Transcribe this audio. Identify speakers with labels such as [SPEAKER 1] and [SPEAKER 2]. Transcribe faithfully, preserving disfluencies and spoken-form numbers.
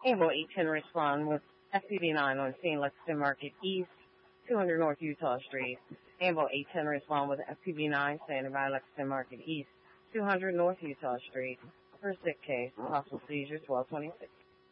[SPEAKER 1] Ambo eight ten respond with S C D nine on scene, Lexington Market East, two hundred North Utah Street. Ambo eight ten respond with S C D nine standing by Lexington Market East, two hundred North Utah Street. For sick case, possible seizure twelve twenty-six.